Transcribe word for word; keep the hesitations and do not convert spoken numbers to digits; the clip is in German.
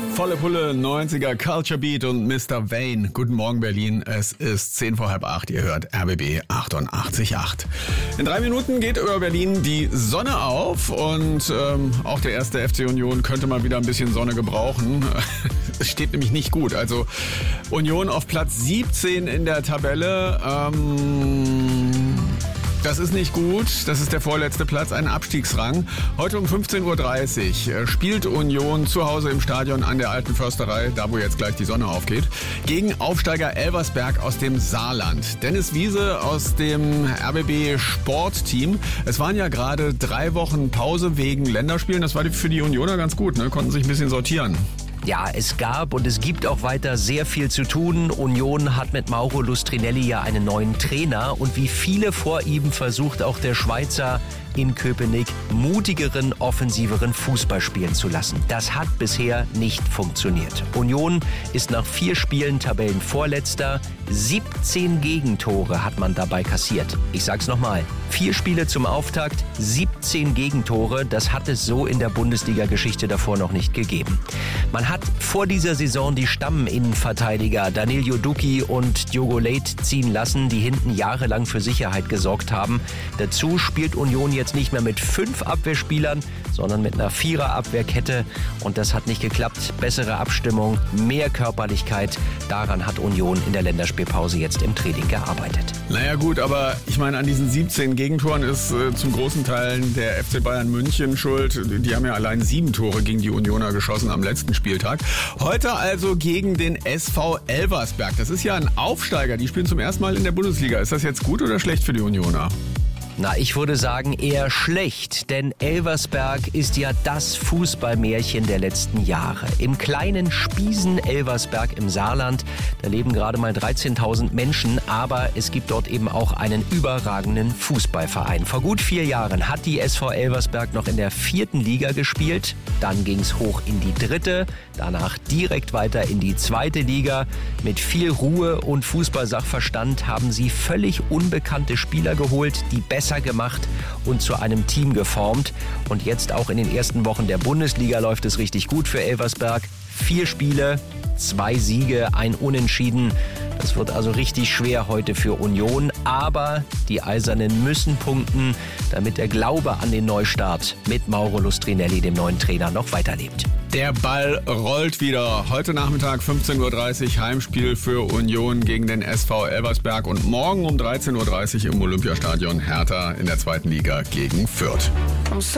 Volle Pulle, neunziger Culture Beat und Mister Wayne. Guten Morgen Berlin, es ist zehn vor halb acht, ihr hört R B B achtundachtzig Komma acht. In drei Minuten geht über Berlin die Sonne auf und ähm, auch der erste F C Union könnte mal wieder ein bisschen Sonne gebrauchen. Es steht nämlich nicht gut, also Union auf Platz siebzehn in der Tabelle. Ähm... Das ist nicht gut. Das ist der vorletzte Platz, ein Abstiegsrang. Heute um fünfzehn Uhr dreißig spielt Union zu Hause im Stadion an der Alten Försterei, da wo jetzt gleich die Sonne aufgeht, gegen Aufsteiger Elversberg aus dem Saarland. Dennis Wiese aus dem R B B Sportteam. Es waren ja gerade drei Wochen Pause wegen Länderspielen. Das war für die Unioner ganz gut, ne? Konnten sich ein bisschen sortieren. Ja, es gab und es gibt auch weiter sehr viel zu tun. Union hat mit Mauro Lustrinelli ja einen neuen Trainer und wie viele vor ihm versucht auch der Schweizer in Köpenick mutigeren, offensiveren Fußball spielen zu lassen. Das hat bisher nicht funktioniert. Union ist nach vier Spielen Tabellenvorletzter. siebzehn Gegentore hat man dabei kassiert. Ich sag's nochmal. Vier Spiele zum Auftakt, siebzehn Gegentore. Das hat es so in der Bundesliga-Geschichte davor noch nicht gegeben. Man hat vor dieser Saison die Stamminnenverteidiger Danilo Duki und Diogo Leite ziehen lassen, die hinten jahrelang für Sicherheit gesorgt haben. Dazu spielt Union jetzt nicht mehr mit fünf Abwehrspielern, sondern mit einer Vierer-Abwehrkette. Und das hat nicht geklappt. Bessere Abstimmung, mehr Körperlichkeit. Daran hat Union in der Länderspielpause jetzt im Training gearbeitet. Naja gut, aber ich meine, an diesen siebzehn Gegentoren ist äh, zum großen Teil der F C Bayern München schuld. Die haben ja allein sieben Tore gegen die Unioner geschossen am letzten Spieltag. Heute also gegen den S V Elversberg. Das ist ja ein Aufsteiger. Die spielen zum ersten Mal in der Bundesliga. Ist das jetzt gut oder schlecht für die Unioner? Na, ich würde sagen eher schlecht, denn Elversberg ist ja das Fußballmärchen der letzten Jahre. Im kleinen Spiesen-Elversberg im Saarland, da leben gerade mal dreizehntausend Menschen, aber es gibt dort eben auch einen überragenden Fußballverein. Vor gut vier Jahren hat die S V Elversberg noch in der vierten Liga gespielt, dann ging's hoch in die dritte, danach direkt weiter in die zweite Liga. Mit viel Ruhe und Fußballsachverstand haben sie völlig unbekannte Spieler geholt, die besser gemacht und zu einem Team geformt. Und jetzt auch in den ersten Wochen der Bundesliga läuft es richtig gut für Elversberg. Vier Spiele, zwei Siege, ein Unentschieden. Das wird also richtig schwer heute für Union. Aber die Eisernen müssen punkten, damit der Glaube an den Neustart mit Mauro Lustrinelli, dem neuen Trainer, noch weiterlebt. Der Ball rollt wieder. Heute Nachmittag fünfzehn Uhr dreißig Heimspiel für Union gegen den S V Elversberg und morgen um dreizehn Uhr dreißig im Olympiastadion Hertha in der zweiten Liga gegen Fürth.